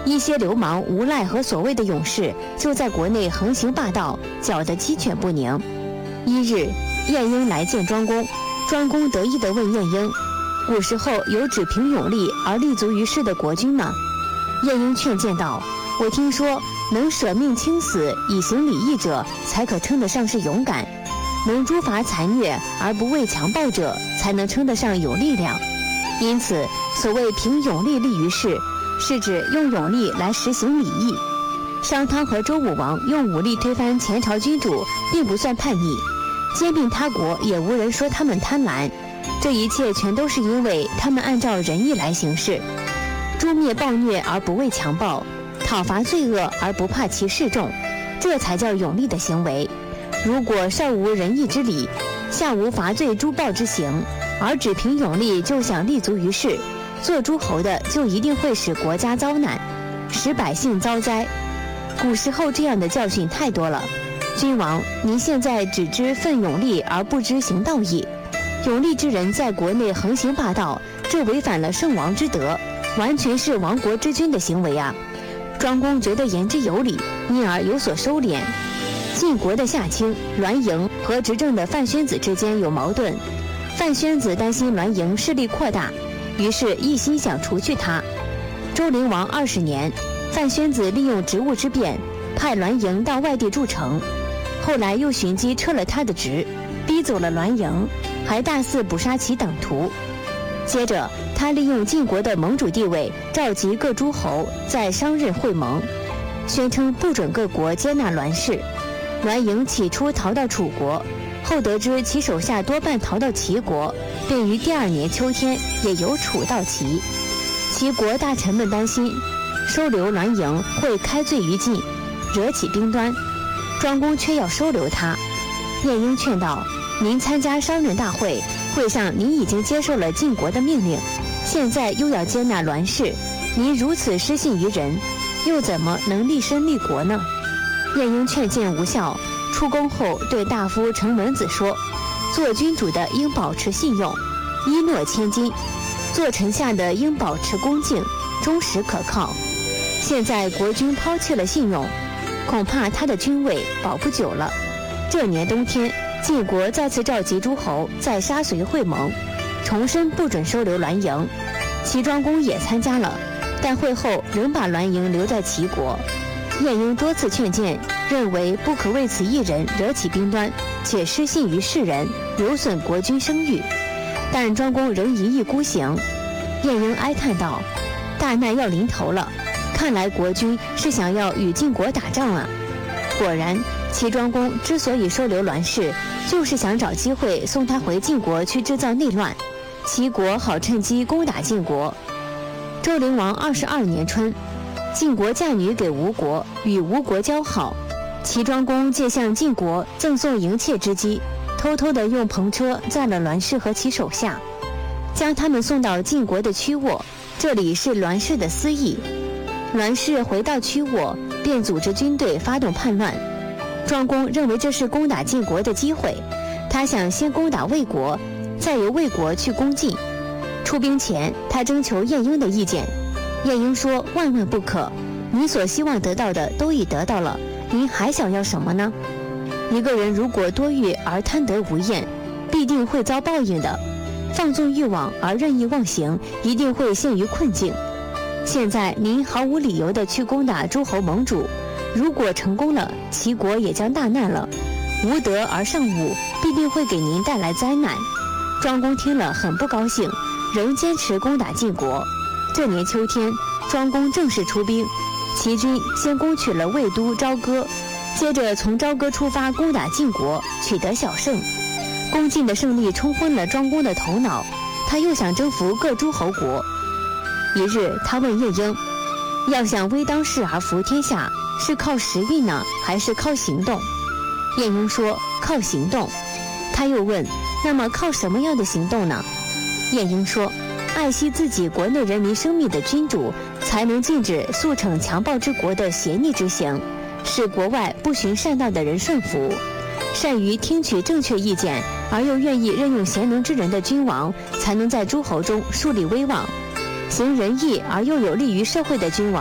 一些流氓无赖和所谓的勇士就在国内横行霸道，搅得鸡犬不宁。一日，晏婴来见庄公，庄公得意地问晏婴：古时候有只凭勇力而立足于世的国君吗？晏婴劝谏道：我听说能舍命轻死以行礼义者，才可称得上是勇敢；能诛伐残虐而不畏强暴者，才能称得上有力量。因此，所谓凭勇力立于世，是指用勇力来实行礼义。商汤和周武王用武力推翻前朝君主，并不算叛逆；兼并他国，也无人说他们贪婪。这一切全都是因为他们按照仁义来行事，诛灭暴虐而不畏强暴，讨伐罪恶而不怕其示众，这才叫勇力的行为。如果上无仁义之理，下无伐罪诛暴之行，而只凭勇力就想立足于世，做诸侯的就一定会使国家遭难，使百姓遭灾。古时候这样的教训太多了。君王，您现在只知奋勇力而不知行道义，勇力之人在国内横行霸道，这违反了圣王之德，完全是亡国之君的行为啊！庄公觉得言之有理，因而有所收敛。晋国的夏卿、栾盈和执政的范宣子之间有矛盾，范宣子担心栾盈势力扩大，于是一心想除去他。周灵王20年，范宣子利用职务之便，派栾盈到外地筑城，后来又寻机撤了他的职，逼走了栾盈，还大肆捕杀其党徒。接着他利用晋国的盟主地位，召集各诸侯在商任会盟，宣称不准各国接纳栾氏。栾盈起初逃到楚国，后得知其手下多半逃到齐国，便于第2年秋天也由楚到齐。齐国大臣们担心收留栾盈会开罪于晋，惹起兵端，庄公却要收留他。晏婴劝道：您参加商人大会，会上您已经接受了晋国的命令，现在又要接纳栾氏，您如此失信于人，又怎么能立身立国呢？晏婴劝谏无效，出宫后对大夫程文子说：做君主的应保持信用，一诺千金；做臣下的应保持恭敬，忠实可靠。现在国君抛弃了信用，恐怕他的君位保不久了。这年冬天，晋国再次召集诸侯在沙随会盟，重申不准收留栾盈。齐庄公也参加了，但会后仍把栾盈留在齐国。晏婴多次劝谏，认为不可为此一人惹起兵端，且失信于世人，有损国君声誉。但庄公仍一意孤行。晏婴哀叹道：大难要临头了，看来国君是想要与晋国打仗啊！果然，齐庄公之所以收留栾氏，就是想找机会送他回晋国去制造内乱，齐国好趁机攻打晋国。周灵王22年春，晋国嫁女给吴国，与吴国交好。齐庄公借向晋国赠送迎妾之机，偷偷地用篷车载了栾氏和其手下，将他们送到晋国的曲沃，这里是栾氏的私邑。栾氏回到曲沃，便组织军队发动叛乱。庄公认为这是攻打晋国的机会，他想先攻打魏国，再由魏国去攻晋。出兵前，他征求晏婴的意见。晏婴说：万万不可，你所希望得到的都已得到了，您还想要什么呢？一个人如果多欲而贪得无厌，必定会遭报应的。放纵欲望而任意妄行，一定会陷于困境。现在您毫无理由地去攻打诸侯盟主，如果成功了，齐国也将大难了。无德而尚武，必定会给您带来灾难。庄公听了很不高兴，仍坚持攻打晋国。这年秋天，庄公正式出兵，齐军先攻取了魏都朝歌，接着从朝歌出发攻打晋国，取得小胜。攻晋的胜利冲昏了庄公的头脑，他又想征服各诸侯国。一日，他问晏婴：要想微当世而服天下，是靠时运呢，还是靠行动？晏婴说：靠行动。他又问：那么靠什么样的行动呢？晏婴说：爱惜自己国内人民生命的君主，才能禁止速惩强暴之国的邪逆之行，使国外不循善道的人顺服。善于听取正确意见而又愿意任用贤能之人的君王，才能在诸侯中树立威望。行仁义而又有利于社会的君王，